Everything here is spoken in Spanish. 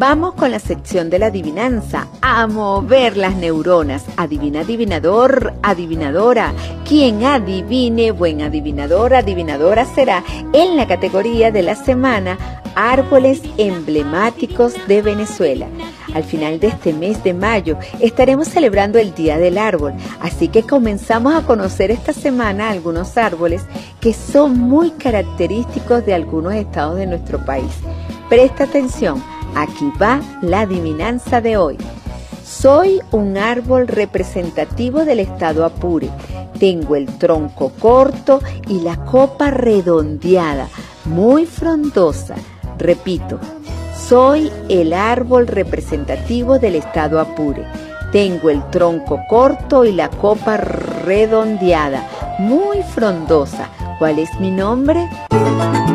Vamos con la sección de la adivinanza, a mover las neuronas. Adivina, adivinador, adivinadora. Quien adivine, buen adivinador, adivinadora será en la categoría de la semana Árboles emblemáticos de Venezuela. Al final de este mes de mayo estaremos celebrando el Día del Árbol, así que comenzamos a conocer esta semana algunos árboles que son muy característicos de algunos estados de nuestro país. Presta atención, aquí va la adivinanza de hoy. Soy un árbol representativo del estado Apure. Tengo el tronco corto y la copa redondeada, muy frondosa. Repito, soy el árbol representativo del estado Apure. Tengo el tronco corto y la copa redondeada, muy frondosa. ¿Cuál es mi nombre?